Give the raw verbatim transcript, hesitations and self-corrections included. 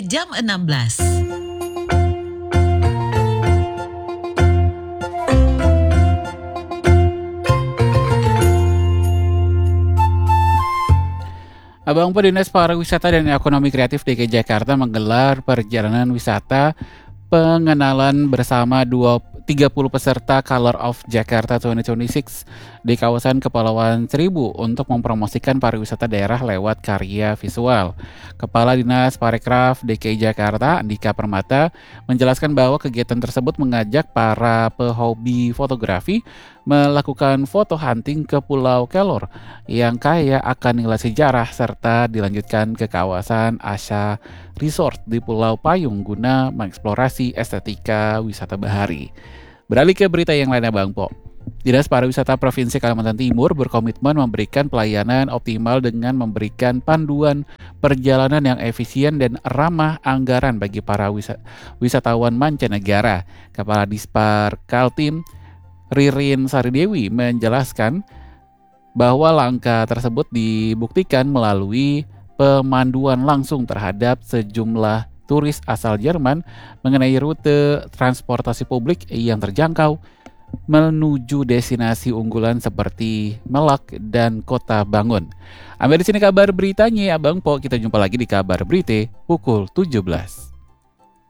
jam enam belas. Abang Po, Dinas Pariwisata dan Ekonomi Kreatif D K I Jakarta menggelar perjalanan wisata pengenalan bersama dua, tiga puluh peserta Color of Jakarta dua ribu dua puluh enam di kawasan Kepulauan Seribu untuk mempromosikan pariwisata daerah lewat karya visual. Kepala Dinas Parekraf D K I Jakarta, Andika Permata, menjelaskan bahwa kegiatan tersebut mengajak para pehobi fotografi melakukan foto hunting ke Pulau Kelor yang kaya akan nilai sejarah serta dilanjutkan ke kawasan Asha Resort di Pulau Payung guna mengeksplorasi estetika wisata bahari. Beralih ke berita yang lainnya Bang Po. Dinas Pariwisata Provinsi Kalimantan Timur berkomitmen memberikan pelayanan optimal dengan memberikan panduan perjalanan yang efisien dan ramah anggaran bagi para wisatawan mancanegara. Kepala Dispar Kaltim Ririn Saridewi menjelaskan bahwa langkah tersebut dibuktikan melalui pemanduan langsung terhadap sejumlah turis asal Jerman mengenai rute transportasi publik yang terjangkau menuju destinasi unggulan seperti Melak dan Kota Bangun. Ambil di sini kabar beritanya, Abang Po. Kita jumpa lagi di kabar berita pukul tujuh belas.